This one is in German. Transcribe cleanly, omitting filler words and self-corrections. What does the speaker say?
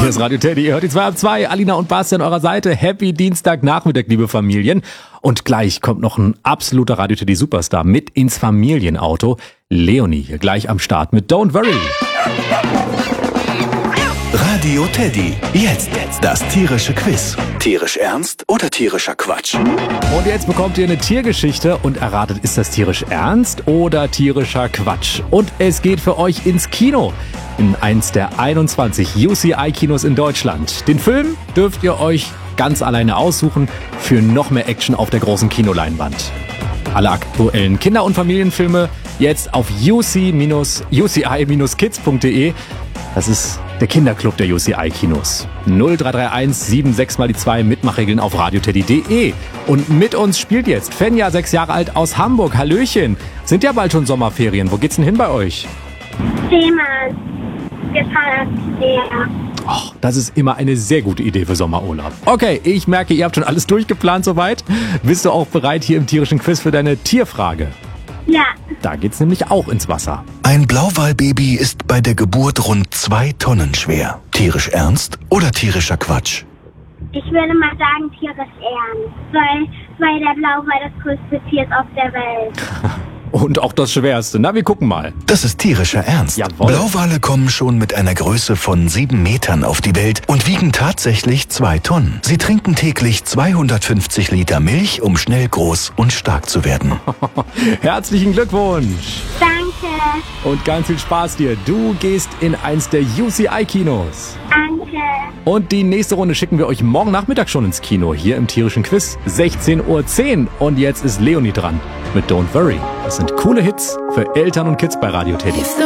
Hier ist Radio Teddy, ihr hört die 2 ab 2. Alina und Basti an eurer Seite. Happy Dienstagnachmittag, liebe Familien. Und gleich kommt noch ein absoluter Radio Teddy Superstar mit ins Familienauto. Leonie hier gleich am Start mit Don't Worry. Radio Teddy. Jetzt das tierische Quiz. Tierisch ernst oder tierischer Quatsch? Und jetzt bekommt ihr eine Tiergeschichte und erratet, ist das tierisch ernst oder tierischer Quatsch? Und es geht für euch ins Kino. In eins der 21 UCI-Kinos in Deutschland. Den Film dürft ihr euch ganz alleine aussuchen für noch mehr Action auf der großen Kinoleinwand. Alle aktuellen Kinder- und Familienfilme jetzt auf uci-kids.de. Das ist der Kinderclub der UCI-Kinos. 0331 76 mal die 2 Mitmachregeln auf radioteddy.de. Und mit uns spielt jetzt Fenja, 6 Jahre alt aus Hamburg. Hallöchen. Sind ja bald schon Sommerferien. Wo geht's denn hin bei euch? Seemann. Wir fahren sehr. Och, das ist immer eine sehr gute Idee für Sommerurlaub. Okay, ich merke, ihr habt schon alles durchgeplant soweit. Bist du auch bereit hier im tierischen Quiz für deine Tierfrage? Ja. Da geht's nämlich auch ins Wasser. Ein Blauwalbaby ist bei der Geburt rund 2 Tonnen schwer. Tierisch ernst oder tierischer Quatsch? Ich würde mal sagen, tierisch ernst. Weil der Blauwal das größte Tier ist auf der Welt. Und auch das Schwerste. Na, wir gucken mal. Das ist tierischer Ernst. Jawohl. Blauwale kommen schon mit einer Größe von 7 Metern auf die Welt und wiegen tatsächlich 2 Tonnen. Sie trinken täglich 250 Liter Milch, um schnell groß und stark zu werden. Herzlichen Glückwunsch. Danke. Und ganz viel Spaß dir. Du gehst in eins der UCI-Kinos. Danke. Und die nächste Runde schicken wir euch morgen Nachmittag schon ins Kino. Hier im tierischen Quiz. 16:10 Uhr. Und jetzt ist Leonie dran mit Don't Worry. Das sind coole Hits für Eltern und Kids bei Radio Teddy.